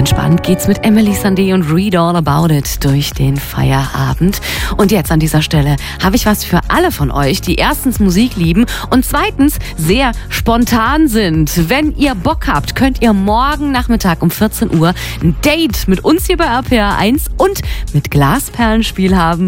entspannt geht's mit Emily Sandé und Read All About It durch den Feierabend. Und jetzt an dieser Stelle habe ich was für alle von euch, die erstens Musik lieben und zweitens sehr spontan sind. Wenn ihr Bock habt, könnt ihr morgen Nachmittag um 14 Uhr ein Date mit uns hier bei RPR 1 und mit Glasperlenspiel haben.